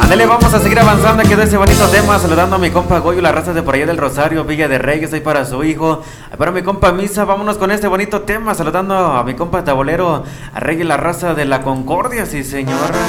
Ándale, vamos a seguir avanzando. Quedó ese bonito tema. Saludando a mi compa Goyo, la raza de por allá del Rosario, Villa de Reyes, ahí para su hijo. Para mi compa Misa, vámonos con este bonito tema. Saludando a mi compa Tabolero, a Reyes, la raza de la Concordia, sí señor.